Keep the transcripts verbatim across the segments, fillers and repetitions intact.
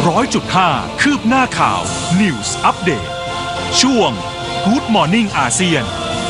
ร้อยจุดห้าคืบหน้าข่าว News Update ช่วง Good Morning อาเซียน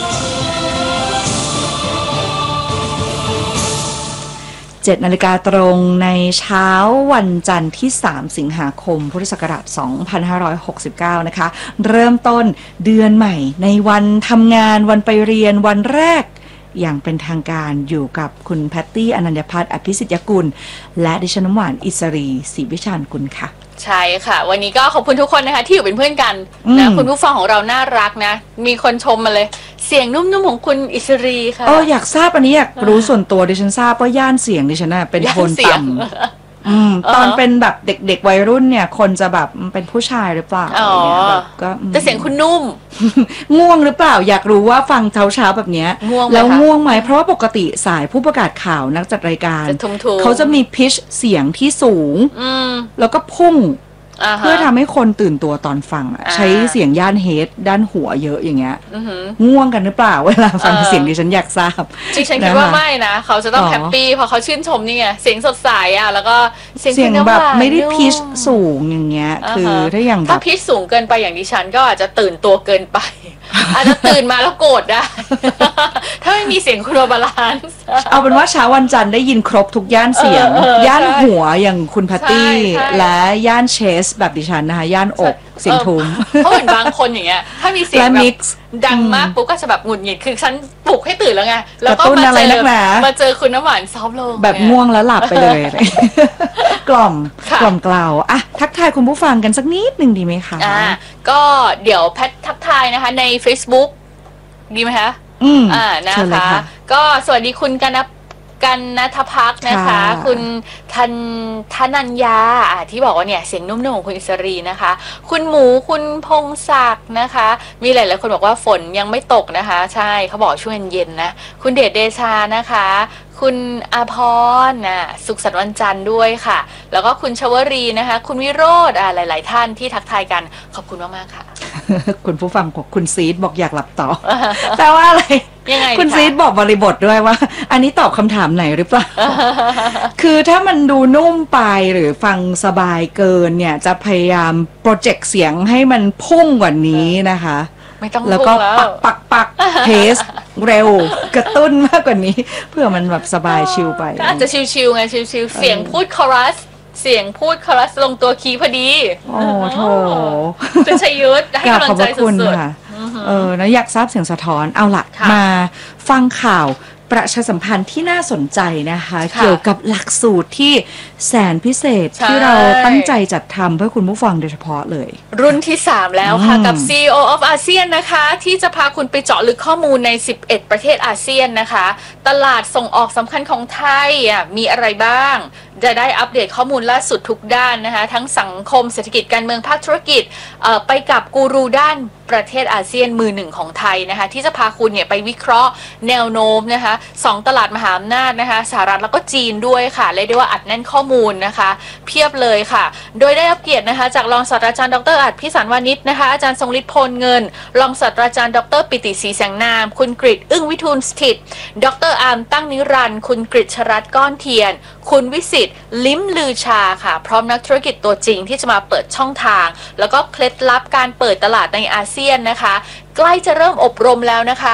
เจ็ดนาฬิกาตรงในเช้าวันจันทร์ที่สามสิงหาคมพุทธศักราชสองพันห้าร้อยหกสิบเก้านะคะเริ่มต้นเดือนใหม่ในวันทำงานวันไปเรียนวันแรกอย่างเป็นทางการอยู่กับคุณแพตตี้อนัญญพัฒน์อภิสิทธิ์ยกุลและดิฉันน้ำหวานอิสรีศรีวิชาญกุลค่ะใช่ค่ะวันนี้ก็ขอบคุณทุกคนนะคะที่อยู่เป็นเพื่อนกันนะคุณผู้ฟังของเราน่ารักนะมีคนชมมาเลยเสียงนุ่มๆของคุณอิสรีค่ะเอออยากทราบอันนี้อยากรู้ส่วนตัวดิฉันทราบว่าย่านเสียงดิฉันน่ะเป็นโทนต่ำอืมตอนเป็นแบบเด็กๆวัยรุ่นเนี่ยคนจะแบบเป็นผู้ชายหรือเปล่าอะไรเงี้ยแบบก็แต่เสียงคุณนุ่มง่วงหรือเปล่าอยากรู้ว่าฟังเช้าๆแบบเนี้ยแล้วง่วงไหมเพราะว่าปกติสายผู้ประกาศข่าวนักจัดรายการเขาจะมีพิชเสียงที่สูงแล้วก็พุ่งเพื่อทำให้คนตื่นตัวตอนฟังใช้เสียงย่านเฮดด้านหัวเยอะอย่างเงี้ยง่วงกันหรือเปล่าเวลาฟังเสียงดิฉันอยากทราบจริงฉันคิดว่าไม่นะเขาจะต้องแฮปปี้เพราะเขาชื่นชมนี่ไงเสียงสดใสอ่ะแล้วก็เสียงแบบไม่ได้พิชสูงอย่างเงี้ยคือถ้าอย่างถ้าพิชสูงเกินไปอย่างดิฉันก็อาจจะตื่นตัวเกินไปอาจจะตื่นมาแล้วโกรธได้ถ้าไม่มีเสียงคุณบาลานซ์เอาเป็นว่าเช้าวันจันทร์ได้ยินครบทุกย่านเสียงย่านหัวอย่างคุณแพตตี้และย่านเชสแบบดิฉันนะคะย่านอกเสียงทุ้มเพราะเหมือนบางคนอย่างเงี้ยถ้ามีเสียงแบบดังมากปุ๊บก็จะแบบหงุดหงิดคือฉันปลุกให้ตื่นแล้วไงแล้วก็มาเจอมาเจอคุณน้ำหวานซอฟลงแบบง่วงแล้วหลับไปเลยกล่อมกล่อมกล่าวอ่ะทักทายคุณผู้ฟังกันสักนิดหนึ่งดีไหมคะอ่าก็เดี๋ยวแพททักทายนะคะใน Facebook ดีไหมคะอืมอ่านะคะก็สวัสดีคุณกันนะกันนัทพักนะคะคุณทันธนัญญาที่บอกว่าเนี่ยเสียงนุ่มๆของคุณอิสรีนะคะคุณหมูคุณพงศักดิ์นะคะมีหลายๆคนบอกว่าฝนยังไม่ตกนะคะใช่เขาบอกช่วงเย็นๆนะคุณเดชเดชานะคะคุณอาพรนะสุขสันต์วันจันทร์ด้วยค่ะแล้วก็คุณชวรีนะคะคุณวิโรจน์หลายๆท่านที่ทักทายกันขอบคุณมากๆค่ะคุณผู้ฟังของคุณซีดบอกอยากหลับต่อแต่ว่าอะไรยังไงคุณซีดบอกบริบทด้วยว่าอันนี้ตอบคำถามไหนหรือเปล่าคือถ้ามันดูนุ่มไปหรือฟังสบายเกินเนี่ยจะพยายามโปรเจกต์เสียงให้มันพุ่งกว่านี้นะคะไม่ต้องแล้วก็ปักปักปักเพสเร็วกระตุ้นมากกว่านี้เพื่อมันแบบสบายชิลไปอาจจะชิลๆไงชิลๆเสียงพูดคอรัสเสียงพูดคอรัสลงตัวคีย์พอดีโอ้โถเป็นชัยยุทธให้กำลังใจสุดๆเออนะอยากทราบเสียงสะท้อนเอาล่ะมาฟังข่าวประชาสัมพันธ์ที่น่าสนใจนะคะเกี่ยวกับหลักสูตรที่แสนพิเศษที่เราตั้งใจจัดทำเพื่อคุณผู้ฟังโดยเฉพาะเลยรุ่นที่สามแล้วค่ะกับ ซี อี โอ of อาเซียนนะคะที่จะพาคุณไปเจาะลึกข้อมูลในสิบเอ็ดประเทศอาเซียนนะคะตลาดส่งออกสำคัญของไทยอ่ะมีอะไรบ้างจะได้อัปเดตข้อมูลล่าสุดทุกด้านนะคะทั้งสังคมเศรษฐกิจการเมืองภาคธุรกิจไปกับกูรูด้านประเทศอาเซียนมือหนึ่งของไทยนะคะที่จะพาคุณเนี่ยไปวิเคราะห์แนวโน้มนะคะสองตลาดมหาอำนาจนะคะสหรัฐแล้วก็จีนด้วยค่ะเรียกได้ว่าอัดแน่นข้อมูลนะคะเพียบเลยค่ะโดยได้รับเกียรตินะคะจากรองศาสตราจารย์ดรอัฏฐพิสารวานิชนะคะอาจารย์ทรงฤทธิ์พลเงินรองศาสตราจารย์ดรปิติศรีแสงนามคุณกฤษอึ้งวิทูลสถิตดรอาร์มตั้งนิรันดร์คุณกฤษชรัตน์ก้อนเทียนคุณวิสิทธิ์ลิ้มลือชาค่ะพร้อมนักธุรกิจตัวจริงที่จะมาเปิดช่องทางแล้วก็เคล็ดลับการเปิดตลาดในอาเซียนนะคะใกล้จะเริ่มอบรมแล้วนะคะ